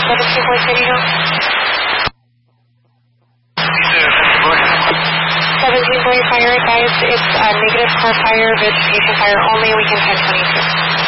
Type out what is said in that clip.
17 Boy City Hill. 17 Boy Fire advised, it's negative car fire, vegetation fire only, weekend 1022.